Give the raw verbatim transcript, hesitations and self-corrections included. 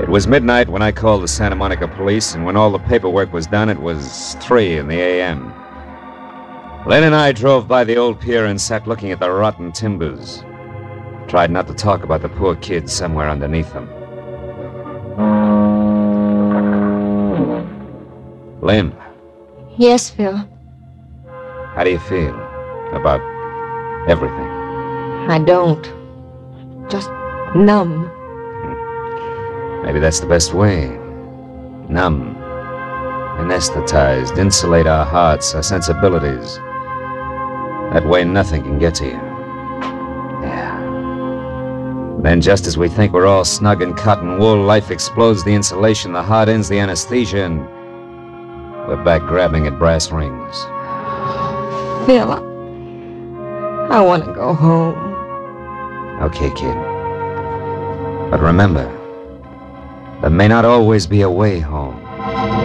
It was midnight when I called the Santa Monica police, and when all the paperwork was done, it was three in the a m Lynn and I drove by the old pier and sat looking at the rotten timbers. Tried not to talk about the poor kid somewhere underneath them. Lynn. Yes, Phil. How do you feel about everything? I don't. Just numb. Maybe that's the best way. Numb. Anesthetized. Insulate our hearts, our sensibilities. That way nothing can get to you. Yeah. Then just as we think we're all snug in cotton wool, life explodes the insulation, the heart ends the anesthesia, and we're back grabbing at brass rings. Phil, I, I want to go home. Okay, kid. But remember, there may not always be a way home.